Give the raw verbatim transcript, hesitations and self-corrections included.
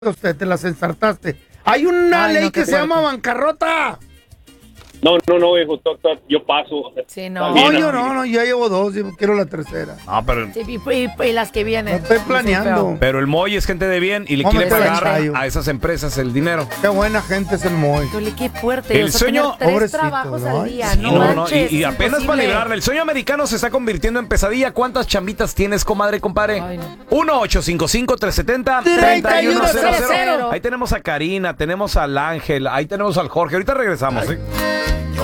usted te las ensartaste. Hay una Ay, ley no, que qué se llama fuerte. bancarrota. No, no, no, hijo, to- to- yo paso. Sí, no. Está bien, No, yo así. no, no, ya llevo dos, yo quiero la tercera. No, pero, Sí, y, y- y las que No vienen. estoy Dicen planeando. feo. pero el Moy es gente de bien y le No, quiere me pagar ensayo. a esas empresas el dinero. Qué buena gente es el Moy. Híjole, qué fuerte. El o sea, sueño- tener tres Pobrecito, trabajos ¿no? al día. Sí, no, no, no, manches, y, y es apenas para imposible. librarle. El sueño americano se está convirtiendo en pesadilla. ¿Cuántas chambitas tienes, comadre, compadre? Ay, no. uno ocho cinco cinco, tres siete cero, treinta tres y uno uno cero cero cero. cero. Ahí tenemos a Karina, tenemos al Ángel, ahí tenemos al Jorge. Ahorita regresamos, ¿sí?